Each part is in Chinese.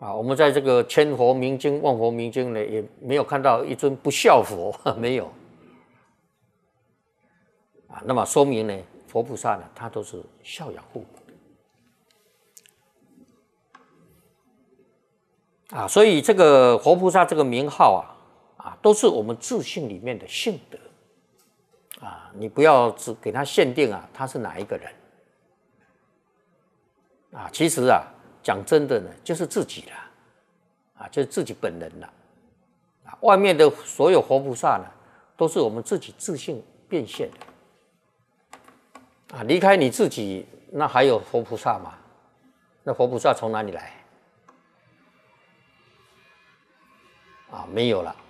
啊，我们在这个千佛明经、万佛明经呢，也没有看到一尊不孝佛，没有。啊，那么说明呢，佛菩萨呢，他都是孝养父母的。啊，所以这个佛菩萨这个名号都是我们自性里面的性德。啊，你不要只给他限定他是哪一个人。啊，其实讲真的呢，就是自己啦。就是自己本人啦。外面的所有佛菩萨呢，都是我们自己自性变现的。离开你自己，那还有佛菩萨吗？那佛菩萨从哪里来？没有了。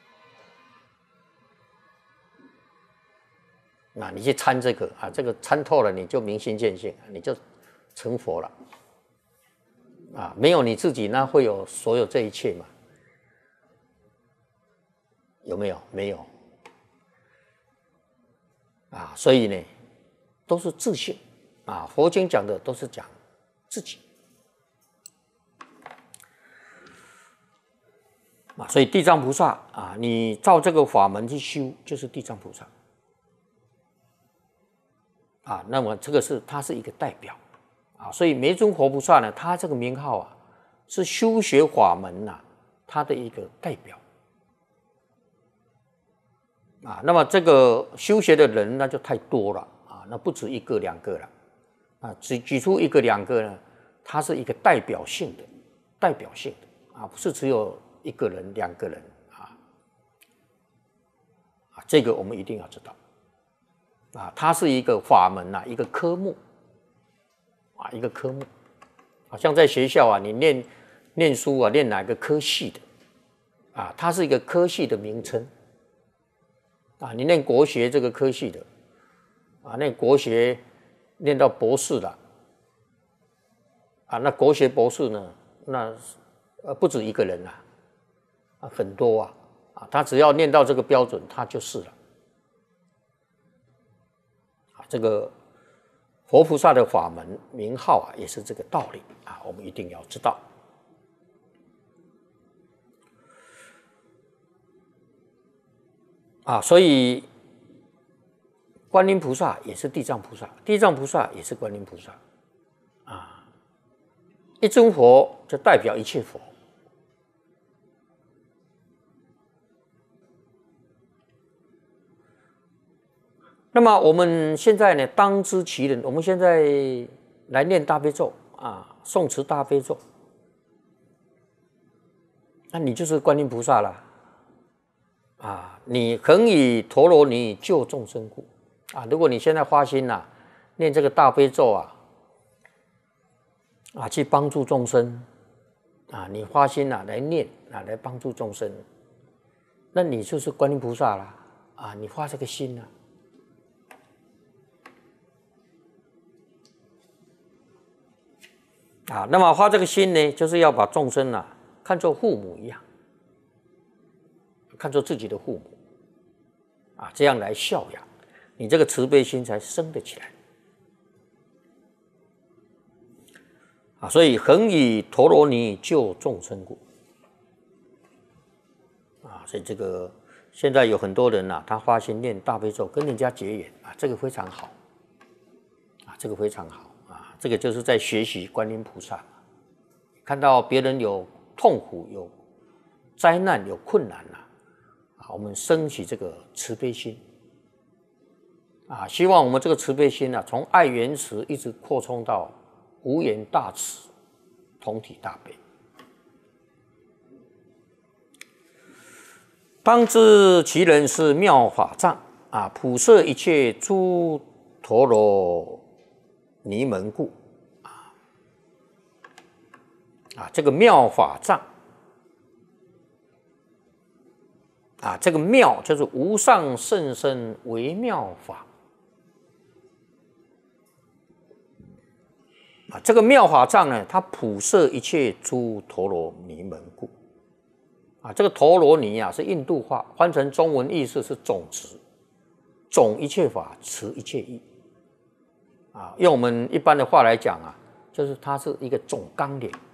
那你去参这个这个参透了，你就明心见性，你就成佛了。没有你自己，那会有所有这一切吗？有没有？没有。所以呢，都是自性。佛经讲的都是讲自己。所以地藏菩萨你照这个法门去修，就是地藏菩萨。那么这个它是一个代表。所以每一尊佛菩萨呢，他这个名号是修学法门他的一个代表。那么这个修学的人那就太多了那不止一个两个了只举出一个两个呢，它是一个代表性的，不是只有一个人两个人这个我们一定要知道它是一个法门一个科目一个科目像在学校你念书念哪个科系的它是一个科系的名称你念国学这个科系的念国学念到博士了那国学博士呢，那不止一个人很多他只要念到这个标准，他就是了这个佛菩萨的法门名号也是这个道理我们一定要知道所以观音菩萨也是地藏菩萨，地藏菩萨也是观音菩萨一尊佛就代表一切佛那么我们现在呢，当知其人，我们现在来念大悲咒诵持大悲咒，那你就是观音菩萨了你恒以陀罗尼救众生故如果你现在发心念这个大悲咒去帮助众生你发心来念来帮助众生，那你就是观音菩萨了你发这个心那么发这个心呢，就是要把众生看作父母一样，看作自己的父母这样来孝养，你这个慈悲心才生得起来所以恒以陀罗尼救众生故所以这个现在有很多人他发心念大悲咒，跟人家结缘这个非常好这个非常好这个就是在学习观音菩萨，看到别人有痛苦、有灾难、有困难我们升起这个慈悲心希望我们这个慈悲心从爱缘慈一直扩充到无缘大慈，同体大悲。当知其人是妙法藏普摄一切诸陀罗尼门故这个妙法藏这个妙就是无上甚深微妙法这个妙法藏呢，它普摄一切诸陀罗尼门故这个陀罗尼是印度话，翻成中文意思是种子，种一切法，持一切义用我们一般的话来讲就是它是一个总纲领